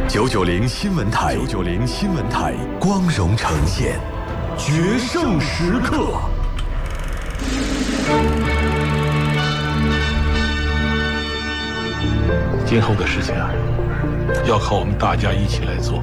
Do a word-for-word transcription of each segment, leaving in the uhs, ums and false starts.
九九零新闻台，九九零新闻台光荣呈现，决胜时刻。 今后的事情啊，要靠我们大家一起来做，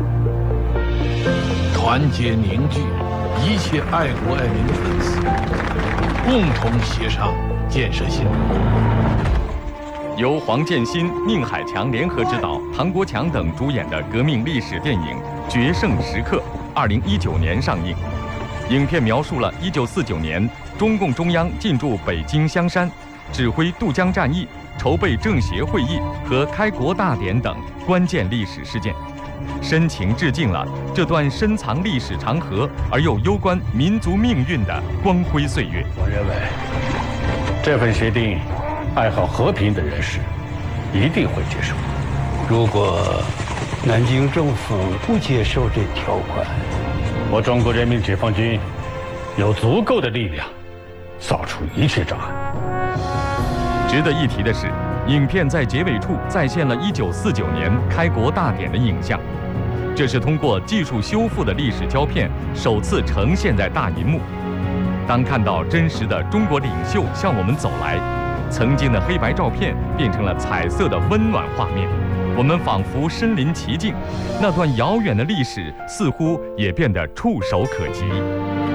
团结凝聚一切爱国爱民的分子，共同协商建设新中国。 由黄建新、宁海强联合执导，唐国强等主演的革命历史电影《决胜时刻》，二零一九年上映。影片描述了一九四九年中共中央进驻北京香山，指挥渡江战役、筹备政协会议和开国大典等关键历史事件，深情致敬了这段深藏历史长河而又攸关民族命运的光辉岁月。 我认为，这份协定，爱好和平的人士一定会接受。如果南京政府不接受这条款，我中国人民解放军有足够的力量扫除一切障碍。 值得一提的是，影片在结尾处再现了一九四九年开国大典的影像，这是通过技术修复的历史胶片首次呈现在大银幕。当看到真实的中国领袖向我们走来，曾经的黑白照片变成了彩色的温暖画面，我们仿佛身临其境，那段遥远的历史似乎也变得触手可及。